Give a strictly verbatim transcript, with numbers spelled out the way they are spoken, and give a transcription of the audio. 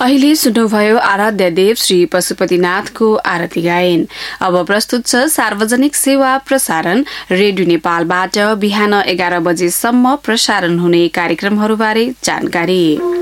अहिले सुन्नुभयो आराध्य देव श्री पशुपतिनाथको आरती गायन। अब प्रस्तुत छ सार्वजनिक सेवा प्रसारण रेडियो नेपालबाट बिहान एघार बजेसम्म प्रसारण हुने कार्यक्रमहरूबारे जानकारी।